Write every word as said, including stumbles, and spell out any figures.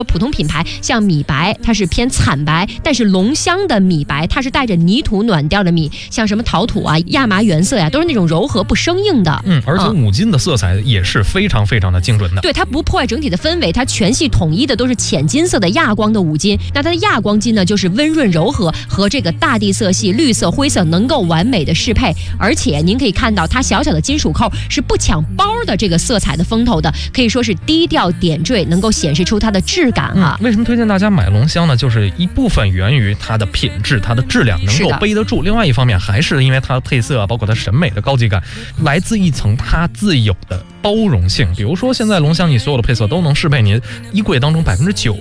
普通品牌像米白，它是偏惨白，但是龙香的米白，它是带着泥土暖调的米，像什么陶土啊、亚麻原色呀、啊，都是那种柔和不生硬的。 嗯，而且五金的色彩也是非常非常的精准的。 对，它不破坏整体的氛围，它全系统一的都是浅金色的亚光的五金。那它的亚光金呢，就是温润柔和，和这个大地色系绿色、灰色能够完美的适配。而且您可以看到，它小小的金属扣是不抢包的这个色彩的风头的，可以说是低调点缀，能够显示出它的质感啊。 嗯、为什么推荐大家买龙香呢？就是一部分源于它的品质、它的质量能够背得住，另外一方面还是因为它的配色，包括它审美的高级感，来自一层它自有的包容性。比如说现在龙香，你所有的配色都能适配您衣柜当中百分之九